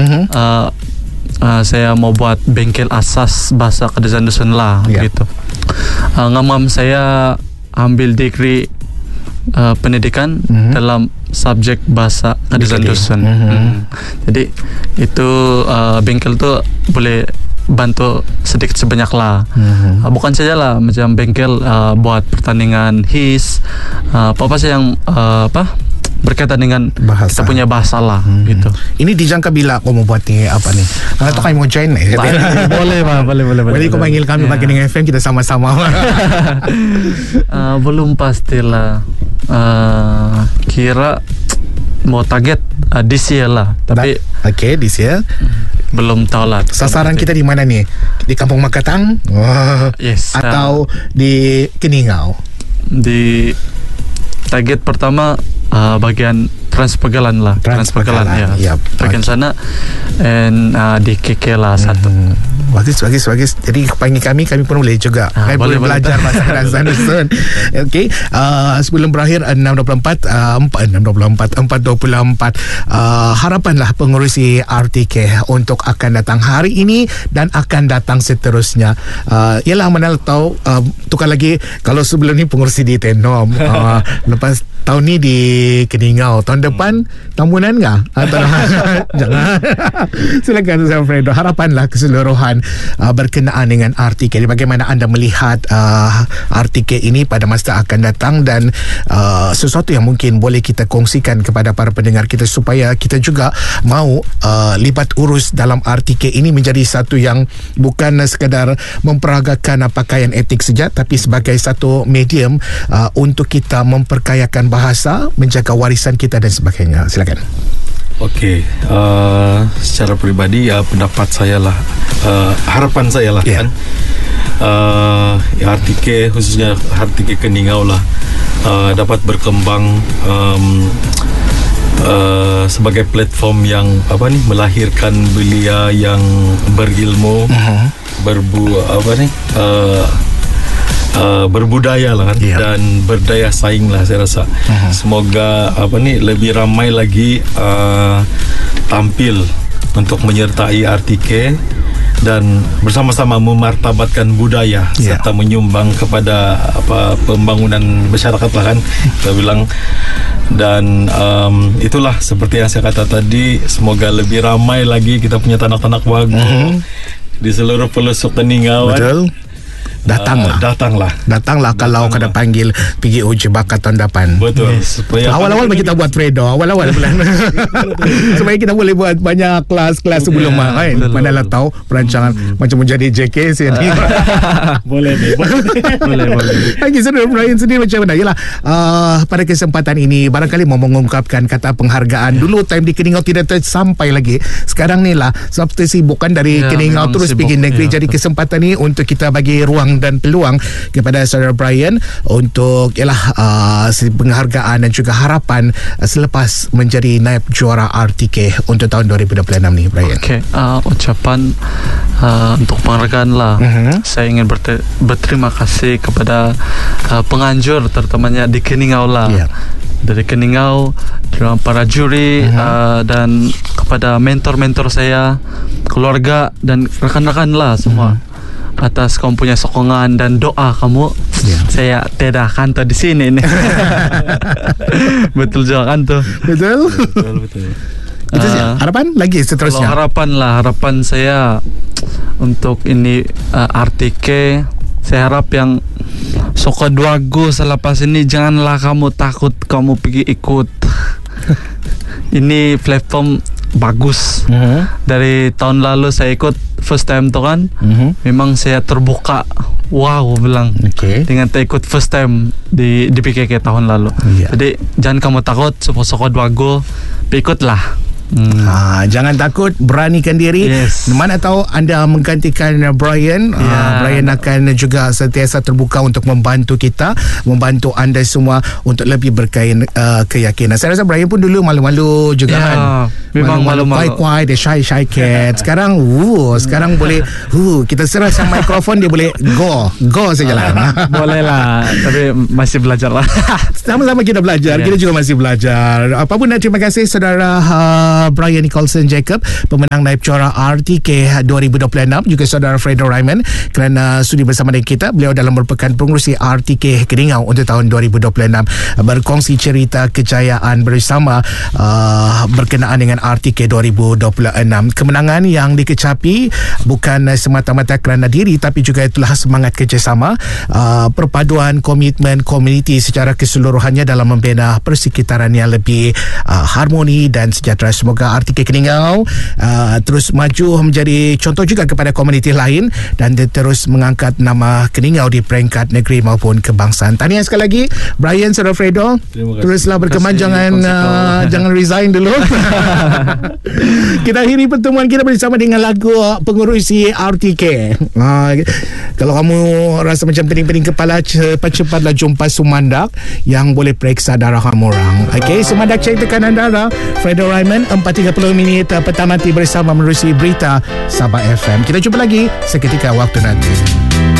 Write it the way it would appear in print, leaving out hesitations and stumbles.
saya mau buat bengkel asas bahasa Kadazan Dusun lah, gitu. Ngamam saya ambil degree pendidikan dalam subjek bahasa Kadazan Dusun. Jadi itu bengkel tu boleh bantu sedikit sebanyak lah. Bukan saja lah macam bengkel buat pertandingan HIS, apa saja yang berkaitan dengan bahasa. Kita punya bahasa lah, gitu. Ini dijangka bila kau mau buat ni apa ni? Kalau tu kami mau join boleh. Boleh kau panggil kami bagi dengan FM, kita sama-sama. Belum pastilah. Kira mau target this year lah, tapi this year belum tahu lah. Sasaran kita di mana ni? Di Kampung Makatang? Yes. Atau di Keningau? Di target pertama bagian Transpegalan lah. Transpegalan ya. Bagian sana, and di KK lah satu. Bagus. Jadi panggil kami pun boleh juga. Kami boleh belajar bahasa Kadazan Dusun. Okey. Sebelum berakhir 424 harapanlah pengurusi RTK untuk akan datang hari ini dan akan datang seterusnya. Ialah mana tahu tukar lagi kalau sebelum ni pengurusi di Tenom, lepas tahun ni di Keningau, tahun depan Tambunan enggak? Jangan. Silakan Ustaz Fredo, harapanlah keseluruhan berkenaan dengan RTK. Bagaimana anda melihat RTK ini pada masa akan datang, dan sesuatu yang mungkin boleh kita kongsikan kepada para pendengar kita supaya kita juga mau libat urus dalam RTK ini menjadi satu yang bukan sekadar memperagakan pakaian etik saja, tapi sebagai satu medium untuk kita memperkayakan bahasa, menjaga warisan kita dan sebagainya. Silakan. Okey, secara peribadi pendapat saya lah, harapan saya lah, kan RTK, khususnya RTK Keningau lah, dapat berkembang sebagai platform yang melahirkan belia yang berilmu, berbudaya lah, kan, dan berdaya saing lah, saya rasa. Semoga lebih ramai lagi tampil untuk menyertai RTK dan bersama-sama memartabatkan budaya serta menyumbang kepada pembangunan masyarakat lah, kan, kita bilang. Dan itulah seperti yang saya kata tadi, semoga lebih ramai lagi kita punya tanak-tanak wagu di seluruh pelosok Keningau. Betul. Datanglah kalau kada panggil pergi uji bakat tahun depan. Betul. Awal-awal kita buat Fredo, awal-awal supaya kita boleh buat banyak kelas-kelas sebelum kan. Manalah tahu perancangan macam menjadi JK sini. Boleh. Lagi Saudara Brian sendiri macam mana? Yalah, pada kesempatan ini barangkali mau mengungkapkan kata penghargaan. Dulu time di Keningau tidak sampai lagi. Sekarang ni lah sebab tersibukan dari Keningau terus pergi negeri. Jadi kesempatan ni untuk kita bagi ruang dan peluang kepada Saudara Brian untuk penghargaan dan juga harapan selepas menjadi naib juara RTK untuk tahun 2026 ni, Brian. Okey, ucapan untuk penghargaan lah. Saya ingin berterima kasih kepada penganjur, terutamanya di Keningau lah. Dari Keningau, para juri, dan kepada mentor-mentor saya, keluarga dan rekan-rekan lah semua. Atas kamu punya sokongan dan doa kamu, saya tidak kantor di sini nih. Betul juga kan tuh. Betul. Itu harapan lagi seterusnya. Harapan saya untuk ini RTK, saya harap yang Soko Duago selepas ini janganlah kamu takut kamu pergi ikut. Ini platform bagus. Dari tahun lalu saya ikut first time tu kan, memang saya terbuka. Wow, bilang dengan ikut first time di PKK tahun lalu. Jadi jangan kamu takut, Soko Duago, ikutlah. Jangan takut, beranikan diri. Mana tahu anda menggantikan Brian. Brian akan juga sentiasa terbuka untuk membantu kita, membantu anda semua untuk lebih berkeyakinan. Saya rasa Brian pun dulu malu-malu juga kan. Memang malu-malu. Quiet, dia shy cat. Sekarang boleh kita serah sama mikrofon, dia boleh go sajalah. Boleh lah, tapi masih belajar lah. Sama-sama kita belajar. Kita juga masih belajar. Apapun, terima kasih Saudara Brian Nicholson Jacob, pemenang Naib Juara RTK 2026, juga saudara Fredo Raymond kerana sudi bersama dengan kita. Beliau dalam merupakan pengurusi RTK Keningau untuk tahun 2026, berkongsi cerita kejayaan bersama berkenaan dengan RTK 2026. Kemenangan yang dikecapi bukan semata-mata kerana diri, tapi juga itulah semangat kerjasama, perpaduan komitmen komuniti secara keseluruhannya dalam membina persekitaran yang lebih harmoni dan sejahtera. Semoga RTK Keningau terus maju menjadi contoh juga kepada komuniti lain dan terus mengangkat nama Keningau di peringkat negeri maupun kebangsaan. Tahniah sekali lagi Brian, Saudara Fredo. Teruslah berkembang, jangan resign dulu. Kita akhiri pertemuan kita bersama dengan lagu pengurusi RTK. Kalau kamu rasa macam pening-pening kepala, cepat-cepatlah jumpa Sumandak yang boleh periksa darah kamu orang. Okey, Sumandak cek tekanan darah. Fredo Raymond 4.30 minit petang nanti bersama menerusi berita Sabah FM. Kita jumpa lagi seketika waktu nanti.